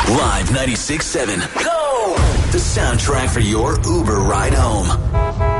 Live 96.7. Go! The soundtrack for your Uber ride home.